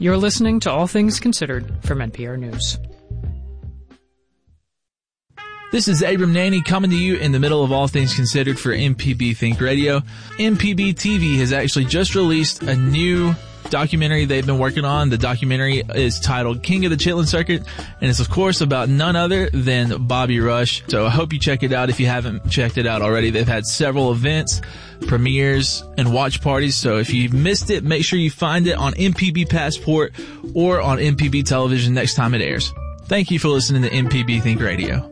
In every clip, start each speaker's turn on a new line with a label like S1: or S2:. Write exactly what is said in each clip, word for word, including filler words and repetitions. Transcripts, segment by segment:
S1: You're listening to All Things Considered from N P R News.
S2: This is Abram Nanny coming to you in the middle of All Things Considered for M P B Think Radio. M P B T V has actually just released a new documentary they've been working on. The documentary is titled King of the Chitlin Circuit, and it's of course about none other than Bobby Rush. So I hope you check it out if you haven't checked it out already. They've had several events, premieres, and watch parties. So if you've missed it, make sure you find it on M P B Passport or on M P B Television next time it airs. Thank you for listening to M P B Think Radio.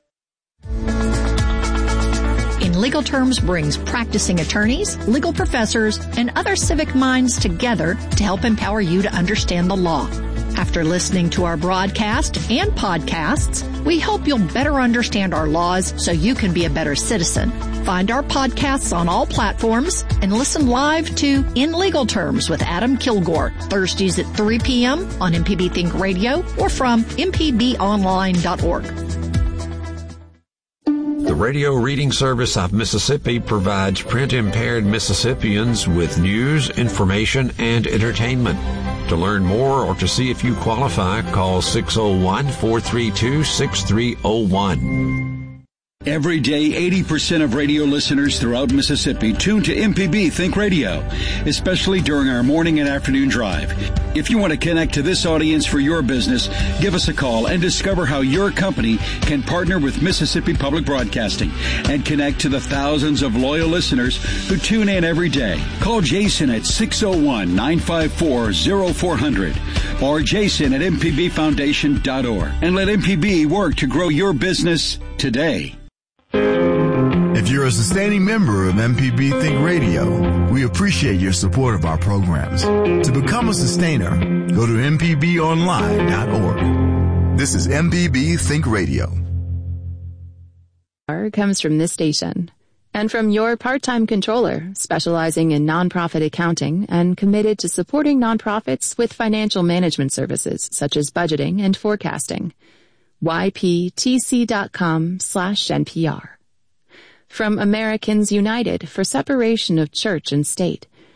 S3: In Legal Terms brings practicing attorneys, legal professors, and other civic minds together to help empower you to understand the law. After listening to our broadcast and podcasts, we hope you'll better understand our laws so you can be a better citizen. Find our podcasts on all platforms and listen live to In Legal Terms with Adam Kilgore, Thursdays at three p.m. on M P B Think Radio or from m p b online dot org.
S4: The Radio Reading Service of Mississippi provides print-impaired Mississippians with news, information, and entertainment. To learn more or to see if you qualify, call six oh one, four three two, six three oh one.
S5: Every day, eighty percent of radio listeners throughout Mississippi tune to M P B Think Radio, especially during our morning and afternoon drive. If you want to connect to this audience for your business, give us a call and discover how your company can partner with Mississippi Public Broadcasting and connect to the thousands of loyal listeners who tune in every day. Call Jason at six oh one, nine five four, oh four hundred or jason at m p b foundation dot org and let M P B work to grow your business today.
S6: If you're a sustaining member of M P B Think Radio, we appreciate your support of our programs. To become a sustainer, go to m p b online dot org. This is M P B Think Radio.
S7: Comes from this station and from your part-time controller specializing in nonprofit accounting and committed to supporting nonprofits with financial management services such as budgeting and forecasting. y p t c dot com slash N P R. From Americans United for Separation of Church and State,